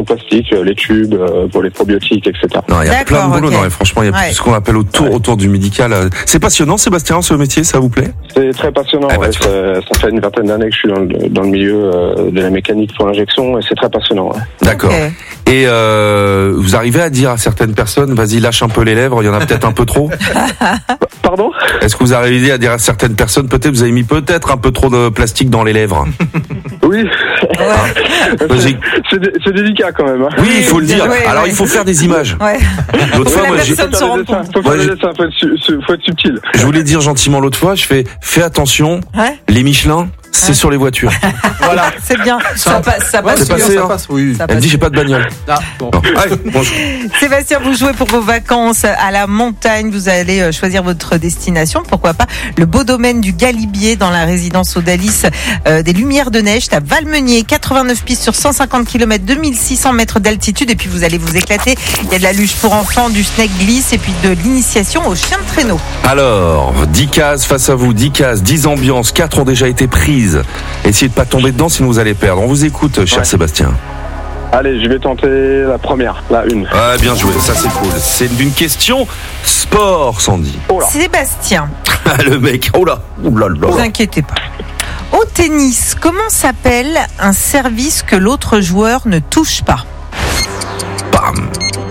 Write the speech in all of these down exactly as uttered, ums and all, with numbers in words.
plastique, les tubes euh, pour les probiotiques, et cetera. Non, il y a D'accord, plein de boulot. ok. Non, mais franchement, il y a Ouais. tout ce qu'on appelle autour, Ouais. autour du médical. C'est passionnant, Sébastien, ce métier, ça vous plaît? C'est très passionnant. Eh ben, ouais, tu ça, ça fait une vingtaine d'années que je suis dans le, dans le milieu euh, de la mécanique pour l'injection et c'est très passionnant. Ouais. D'accord. Ok. Et euh, vous arrivez à dire à certaines personnes, vas-y, lâche un peu les lèvres, il y en a peut-être un peu trop. Pardon? Est-ce que vous arrivez à dire à certaines personnes, peut-être vous avez mis peut-être un peu trop de plastique dans les lèvres? Oui. Moi, j'ai- c'est, dé- c'est délicat quand même. Hein. Oui, il faut le dire. Ouais, Alors ouais. il faut faire des images. Ouais. L'autre fois, la moi, j'ai- personne Faut se faire rend des dessins, compte. faut faire Ouais, des j'ai- dessins, faut être, su- su- faut être subtil. je voulais dire gentiment l'autre fois, je fais, fais attention, Ouais. les Michelin, c'est sur les voitures. Voilà. C'est bien. Ça passe, ça passe. c'est passé, ça hein. passe, oui. Ça Elle me dit, j'ai pas de bagnole. Ah, bon. Non. Allez, bonjour. Sébastien, vous jouez pour vos vacances à la montagne. Vous allez euh, choisir votre destination. Pourquoi pas le beau domaine du Galibier dans la résidence Odalis euh, des Lumières de Neige. À Valmeunier, quatre-vingt-neuf pistes sur cent cinquante kilomètres, deux mille six cents mètres d'altitude. Et puis vous allez vous éclater. Il y a de la luge pour enfants, du snake glisse et puis de l'initiation au chien de traîneau. Alors, dix cases face à vous, dix cases, dix ambiances, quatre ont déjà été prises. Essayez de pas tomber dedans, sinon vous allez perdre. On vous écoute, cher Ouais. Sébastien. Allez, je vais tenter la première, la une. Ouais, bien joué, ça c'est cool. C'est d'une question sport, Sandy. Oh là. Sébastien, Le mec, oh là, oh là ne vous là. inquiétez pas. Au tennis, comment s'appelle un service que l'autre joueur ne touche pas? Bam.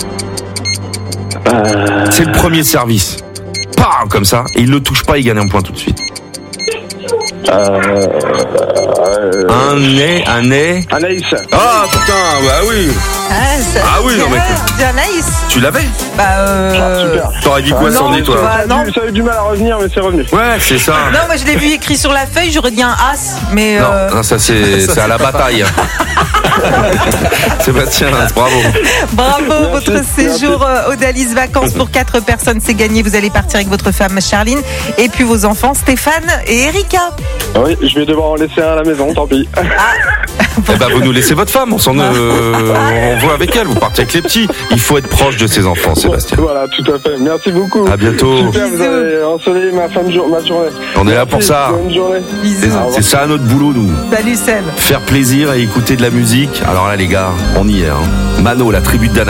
Euh, C'est le premier service. Bam, comme ça, et il le touche pas, il gagne un point tout de suite. euh, euh, Un nez, un nez. Anaïs. Ah putain, bah oui. Ah, ça- Ah oui, non, mais- Bien Anaïs. Tu l'avais? Bah, euh... Ah, super. T'aurais dit quoi, non, Sandy, tu toi? vois. Ça a, non. du, ça a eu du mal à revenir, mais c'est revenu. Ouais, c'est ça. Non, moi je l'ai vu écrit sur la feuille, j'aurais dit un as, mais Non, euh, non, ça c'est c'est à la bataille. Sébastien, bravo. bravo, Merci, votre merci. séjour euh, Odalis Vacances pour quatre personnes, c'est gagné. Vous allez partir avec votre femme Charline et puis vos enfants Stéphane et Erika. Ah oui, je vais devoir en laisser un à la maison, tant pis. Eh ben, vous nous laissez votre femme, on s'en, euh, on voit avec elle, vous partez avec les petits. Il faut être proche de ses enfants, Sébastien. Voilà, tout à fait. Merci beaucoup. À bientôt. Super, vous avez ensoleillé ma fin de jour, ma journée. On est là pour ça. Bonne journée. C'est, Bisous. c'est ça notre boulot, nous. Salut Seb. Faire plaisir et écouter de la musique. Alors là, les gars, on y est. Hein. Mano, la tribu de Dana.